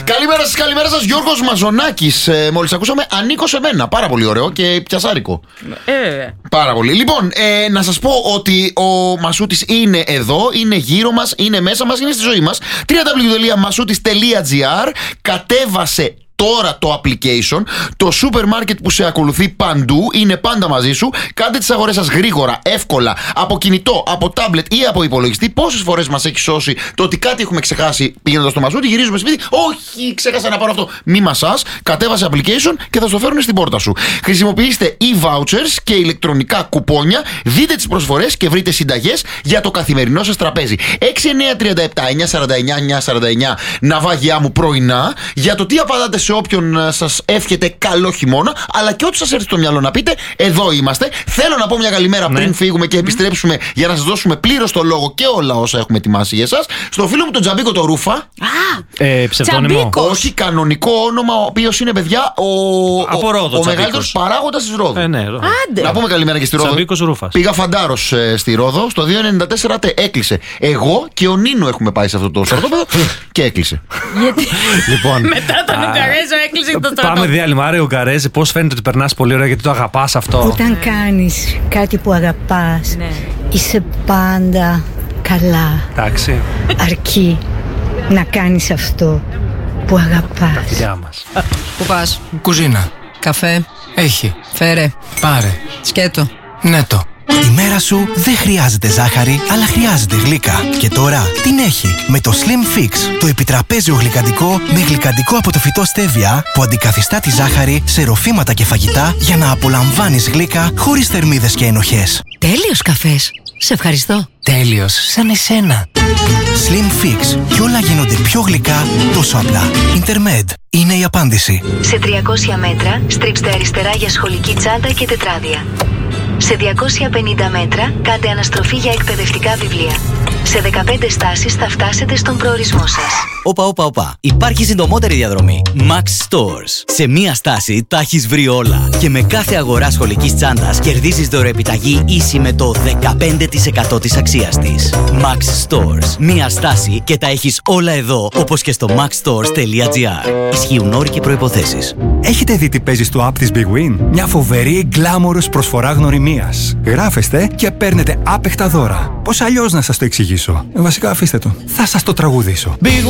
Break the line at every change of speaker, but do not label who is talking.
Καλημέρα σας, Γιώργος Μαζονάκης. Μόλις ακούσαμε, ανήκω σε μένα. Πάρα πολύ ωραίο και πιασάρικο. Πάρα πολύ. Λοιπόν, να σας πω ότι ο Μασούτης είναι εδώ, είναι γύρω μας, είναι μέσα μας, είναι στη ζωή μας. www.masoutis.gr. Κατέβασε τώρα το application, το σούπερ μάρκετ που σε ακολουθεί παντού, είναι πάντα μαζί σου. Κάντε τις αγορές σας γρήγορα, εύκολα, από κινητό, από τάμπλετ ή από υπολογιστή. Πόσες φορές μας έχει σώσει το ότι κάτι έχουμε ξεχάσει πηγαίνοντας στο Μασούτη, γυρίζουμε σπίτι, όχι, ξέχασα να πάρω αυτό. Μη μασάς, κατέβασε application και θα στο φέρουν στην πόρτα σου. Χρησιμοποιήστε e-vouchers και ηλεκτρονικά κουπόνια, δείτε τις προσφορές και βρείτε συνταγές για το καθημερινό σας τραπέζι. 6937-949-949 ναυάγια μου πρωινά, για το τι απαντάτε σε όποιον σας εύχεται καλό χειμώνα, αλλά και ό,τι σας έρθει στο μυαλό να πείτε, εδώ είμαστε. Θέλω να πω μια καλημέρα πριν φύγουμε και επιστρέψουμε για να σας δώσουμε πλήρως το λόγο και όλα όσα έχουμε ετοιμάσει για εσάς. Στο φίλο μου τον Τζαμπίκο το Ρούφα.
Ψευδόνυμο.
Όχι, κανονικό όνομα, ο οποίος είναι, παιδιά, ο μεγαλύτερος παράγοντας της Ρόδου. Να πούμε καλημέρα και στη Ρόδο.
Τζαμπίκος Ρούφας.
Πήγα φαντάρος στη Ρόδο, στο 294 έκλεισε. Εγώ και ο Νίνο έχουμε πάει σε αυτό το στρατόπεδο και έκλεισε.
Λοιπόν,
μετά τον Ουγγαρέζο έκλεισε το στρατόπεδο.
Πάμε διάλειμμα. Άρε Ουγγαρέζε, πώς φαίνεται ότι περνάς πολύ ωραία γιατί το αγαπάς αυτό.
Όταν κάνεις κάτι που αγαπάς, είσαι πάντα καλά.
Εντάξει.
Αρκεί να κάνεις αυτό που αγαπάς.
Τα φιλιά μας.
Πού πας?
Κουζίνα.
Καφέ?
Έχει.
Φέρε.
Πάρε.
Σκέτο.
Νέτο.
Η μέρα σου δεν χρειάζεται ζάχαρη, αλλά χρειάζεται γλύκα. Και τώρα την έχει με το Slim Fix, το επιτραπέζιο γλυκαντικό με γλυκαντικό από το φυτό στέβια που αντικαθιστά τη ζάχαρη σε ροφήματα και φαγητά για να απολαμβάνεις γλύκα χωρίς θερμίδες και ενοχές.
Τέλειος καφές. Σε ευχαριστώ.
Τέλειος, σαν εσένα.
Slim Fix. Κι όλα γίνονται πιο γλυκά τόσο απλά. Intermed είναι η απάντηση.
Σε 300 μέτρα στρίψτε αριστερά για σχολική τσάντα και τετράδια. Σε 250 μέτρα κάντε αναστροφή για εκπαιδευτικά βιβλία. Σε 15 στάσεις θα φτάσετε στον προορισμό σας.
Όπα. Υπάρχει συντομότερη διαδρομή. Max Stores. Σε μία στάση τα έχεις βρει όλα. Και με κάθε αγορά σχολικής τσάντας κερδίζεις δωρεοεπιταγή ίση με το 15% της αξίας της. Max Stores. Μία στάση και τα έχεις όλα εδώ, όπως και στο maxstores.gr. Ισχύουν όροι και προϋποθέσεις.
Έχετε δει τι παίζει στο app της Big Win? Μια φοβερή γκλάμορος προσφορά γνωριμίας. Γράφεστε και παίρνετε άπεχτα δώρα. Πώς αλλιώς να σας το εξηγήσω? Βασικά αφήστε το. Θα σας το τραγουδήσω.